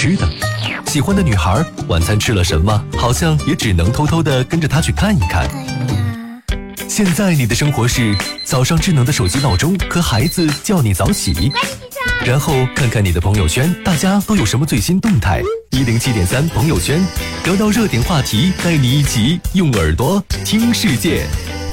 吃的。喜欢的女孩晚餐吃了什么，好像也只能偷偷地跟着她去看一看。现在你的生活是早上智能的手机闹钟和孩子叫你早起，然后看看你的朋友圈，大家都有什么最新动态。107.3朋友圈，聊聊热点话题，带你一起用耳朵听世界。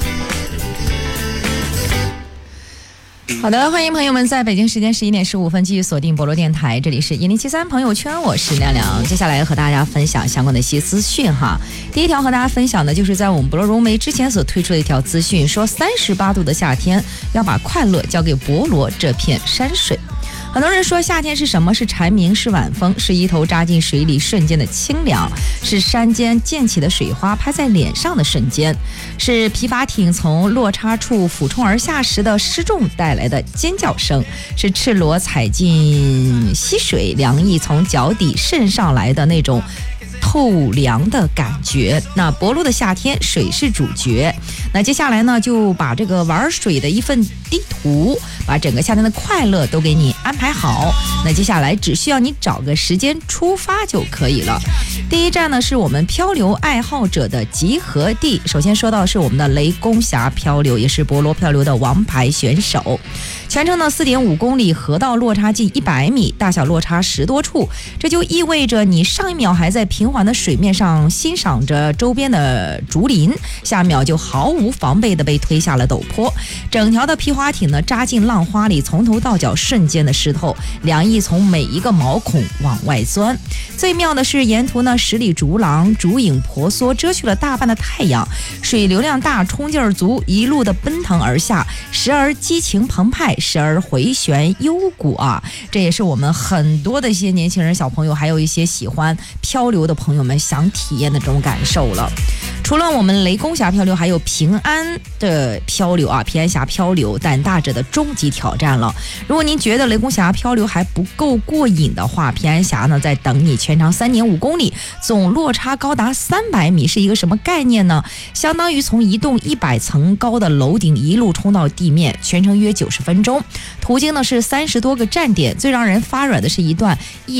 好的，欢迎朋友们在北京时间11点15分继续锁定博罗电台，这里是1073朋友圈，我是亮亮。接下来和大家分享相关的一些资讯哈。第一条和大家分享的就是在我们博罗融媒之前所推出的一条资讯，说38度的夏天要把快乐交给博罗这片山水。很多人说夏天是什么？是蝉鸣，是晚风，是一头扎进水里瞬间的清凉，是山间溅起的水花拍在脸上的瞬间，是皮筏艇从落差处俯冲而下时的失重带来的尖叫声，是赤裸踩进溪水，凉意从脚底渗上来的那种透凉的感觉。那博罗的夏天，水是主角。那接下来呢，就把这个玩水的一份地图，把整个夏天的快乐都给你安排好。那接下来只需要你找个时间出发就可以了。第一站呢，是我们漂流爱好者的集合地。首先说到是我们的雷公峡漂流，也是博罗漂流的王牌选手。全程呢4.5公里，河道落差近100米，大小落差10多处。这就意味着你上一秒还在平缓的水面上欣赏着周边的竹林，下秒就毫无防备的被推下了陡坡。整条的皮划艇呢扎进浪花里，从头到脚瞬间的湿透，凉意从每一个毛孔往外钻。最妙的是沿途呢10里竹廊，竹影婆娑，遮去了大半的太阳，水流量大，冲劲儿足，一路的奔腾而下，时而激情澎湃，时而回旋幽谷啊！这也是我们很多的一些年轻人、小朋友，还有一些喜欢漂流的朋友们想体验的这种感受了。除了我们雷公峡漂流，还有平安的漂流啊，平安峡漂流胆大者的终极挑战了。如果您觉得雷公峡漂流还不够过瘾的话，平安峡呢在等你，全长3.5公里，总落差高达300米，是一个什么概念呢？相当于从一栋100层高的楼顶一路冲到地面，全程约90分钟。途经呢是30多个站点，最让人发软的是一段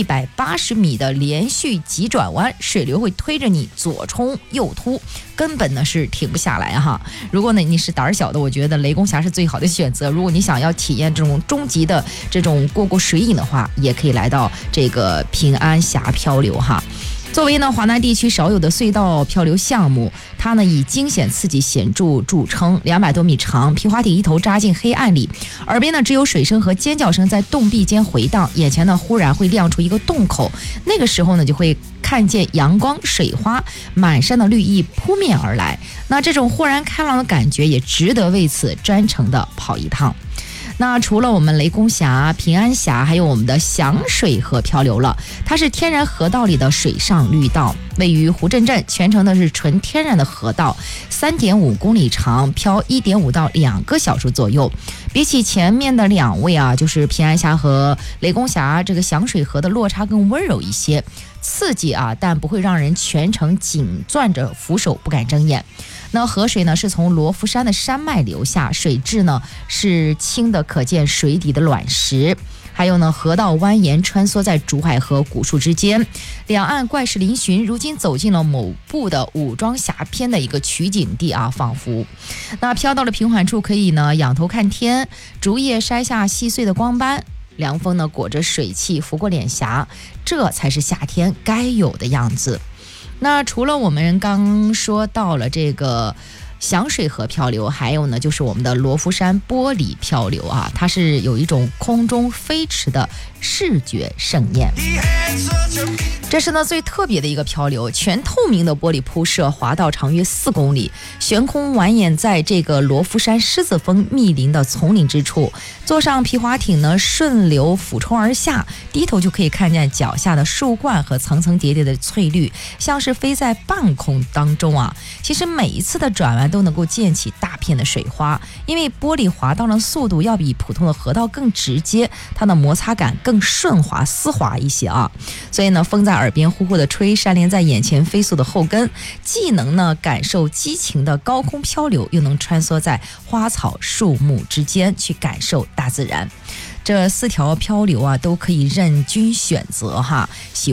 180米的连续急转弯，水流会推着你左冲右突，根本呢是停不下来哈。如果呢你是胆小的，我觉得雷公峡是最好的选择。如果你想要体验这种终极的这种过水瘾的话，也可以来到这个平安峡漂流哈。作为呢华南地区少有的隧道漂流项目，它呢以惊险刺激显著著称，200多米长，皮划艇一头扎进黑暗里，耳边呢只有水声和尖叫声在洞壁间回荡，眼前呢忽然会亮出一个洞口，那个时候呢就会看见阳光、水花、满山的绿意扑面而来，那这种豁然开朗的感觉也值得为此专程的跑一趟。那除了我们雷公峡、平安峡，还有我们的响水河漂流了。它是天然河道里的水上绿道，位于湖镇镇，全程的是纯天然的河道，3.5公里长，漂1.5到2个小时左右。比起前面的2位啊，就是平安峡和雷公峡，这个响水河的落差更温柔一些，刺激啊，但不会让人全程紧攥着扶手不敢睁眼。那河水呢是从罗浮山的山脉流下，水质呢是清的可见水底的卵石。还有呢，河道蜿蜒穿梭在竹海和古树之间，两岸怪石嶙峋，如今走进了某部的武装峡片的一个取景地啊，仿佛。那飘到了平缓处，可以呢仰头看天，竹叶筛下细碎的光斑，凉风呢裹着水汽拂过脸颊，这才是夏天该有的样子。那除了我们刚说到了这个响水河漂流，还有呢就是我们的罗浮山玻璃漂流啊，它是有一种空中飞驰的视觉盛宴。这是呢最特别的一个漂流，全透明的玻璃铺设，滑道长约4公里，悬空蜿蜒在这个罗浮山狮子峰密林的丛林之处。坐上皮划艇呢，顺流俯冲而下，低头就可以看见脚下的树冠和层层叠叠的翠绿，像是飞在半空当中啊。其实每一次的转弯都能够溅起大片的水花，因为玻璃滑道的速度要比普通的河道更直接，它的摩擦感更顺滑丝滑一些啊。所以呢，风在耳边呼呼的吹，山连在眼前飞速的后跟，既能呢感受激情的高空漂流，又能穿梭在花草树木之间去感受大自然。这4条漂流啊都可以任君选择哈。